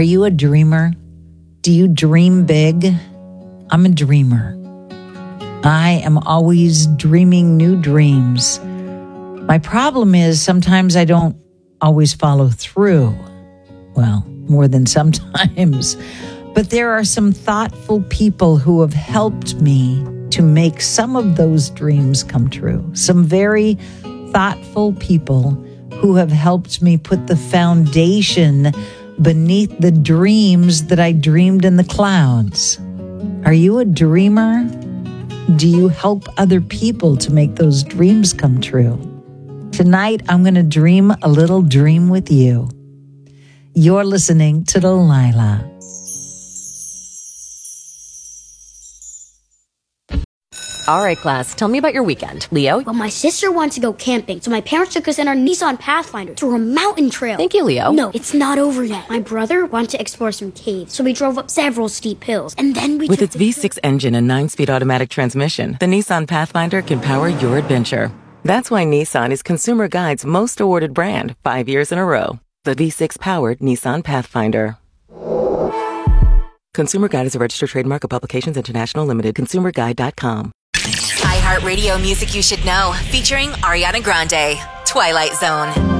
Are you a dreamer? Do you dream big? I'm a dreamer. I am always dreaming new dreams. My problem is sometimes I don't always follow through. Well, more than sometimes. But there are some thoughtful people who have helped me to make some of those dreams come true. Some very thoughtful people who have helped me put the foundation beneath the dreams that I dreamed in the clouds. Are you a dreamer? Do you help other people to make those dreams come true? Tonight, I'm going to dream a little dream with you. You're listening to Delilah. All right, class, tell me about your weekend. Leo? Well, my sister wanted to go camping, so my parents took us in our Nissan Pathfinder through a mountain trail. Thank you, Leo. No, it's not over yet. My brother wanted to explore some caves, so we drove up several steep hills, and then we With its V6 engine and 9-speed automatic transmission, the Nissan Pathfinder can power your adventure. That's why Nissan is Consumer Guide's most awarded brand 5 years in a row. The V6-powered Nissan Pathfinder. Consumer Guide is a registered trademark of Publications International Limited. ConsumerGuide.com. iHeartRadio music you should know, featuring Ariana Grande, Twilight Zone.